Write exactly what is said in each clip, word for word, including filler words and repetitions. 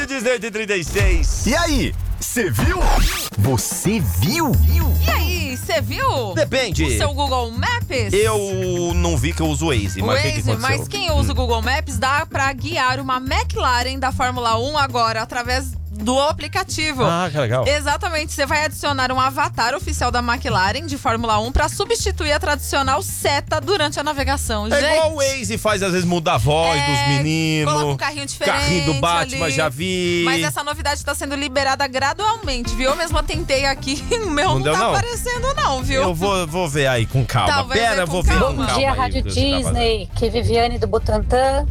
Rádio Disney oito e trinta e seis. E aí, você viu? Você viu? E aí, você viu? Depende. O seu Google Maps? Eu não vi que eu uso o Waze, O mas o que, que Waze, aconteceu? mas quem usa o Google Maps dá pra guiar uma McLaren da Fórmula um agora através do aplicativo. Ah, que legal. Exatamente, você vai adicionar um avatar oficial da McLaren de Fórmula um pra substituir a tradicional seta durante a navegação. É Gente, igual o Waze faz, às vezes muda a voz É, dos meninos. coloca um carrinho diferente Carrinho do Batman, ali. já vi. Mas essa novidade está sendo liberada gradualmente, viu? Eu mesma tentei aqui, o meu não, Não deu, tá não? aparecendo não, viu? Eu vou, vou ver aí com calma. Tá, vai Pera, ver eu com vou ver calma. com Bom calma. Bom dia, aí Rádio o que você tá fazendo. Disney, que Viviane do Butantã,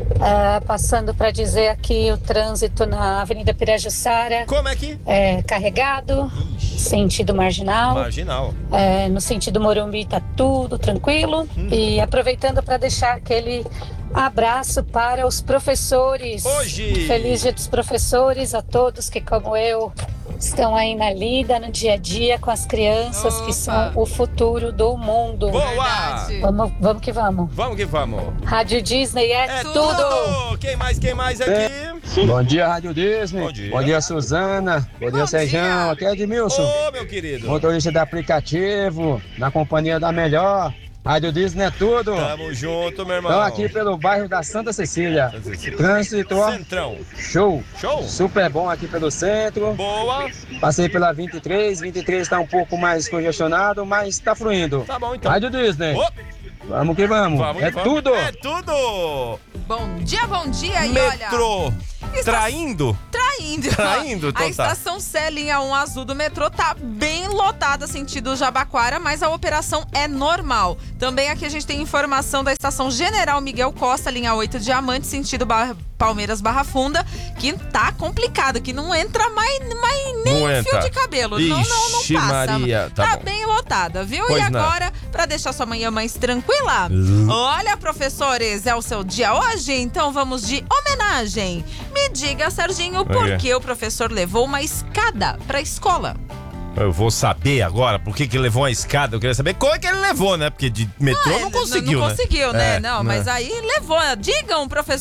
ah, passando para dizer aqui o trânsito na Avenida Pirajussara Como é que? é carregado, sentido marginal, Marginal. é, no sentido Morumbi tá tudo tranquilo. Hum. E aproveitando para deixar aquele abraço para os professores. Hoje. Feliz Dia dos Professores a todos que, como eu, estão aí na lida, no dia a dia com as crianças Opa. que são o futuro do mundo. Boa! Verdade. Vamos, vamos que vamos. Vamos que vamos. Rádio Disney é, É tudo. tudo! Quem mais, quem mais aqui? Bom dia, Rádio Disney. Bom dia. dia, Suzana. Bom, Bom dia, Sejão. dia. Aqui é Edmilson, Ô, meu querido. motorista do aplicativo, na companhia da Melhor. Rádio Disney é tudo. Tamo junto, meu irmão. Estamos aqui pelo bairro da Santa Cecília. Santa Cecília. Trânsito, ó, Centrão. show. Show? Super bom aqui pelo centro. Boa. Passei pela vinte e três. vinte e três está um pouco mais congestionado, mas está fluindo. Tá bom, então. Rádio Disney. Ô, Vamos que vamos. vamos, é vamos. tudo. É tudo. Bom dia, bom dia. E olha, Metrô. está- Traindo? Traindo. Traindo, então A tá. estação C, linha um azul do metrô, tá bem lotada, sentido Jabaquara, mas a operação é normal. Também aqui a gente tem informação da estação General Miguel Costa, linha oito Diamante, sentido Barra- Palmeiras Barra Funda, que tá complicado, que não entra mais, mais nem Não um entra. fio de cabelo. não, não, não Ixi, passa. Maria, tá Tá bom. bem lotada, viu? Pois e não. agora, pra deixar sua manhã mais tranquila, olha, professores, é o seu dia hoje? Então vamos de homenagem. Me diga, Serginho, por Ok. que o professor levou uma escada pra escola? Eu vou saber agora por que que ele levou a escada. Eu queria saber como é que ele levou, né? Porque de metrô Ah, não é, conseguiu, não né? conseguiu, né? É, não, né? mas aí levou. Digam, professor.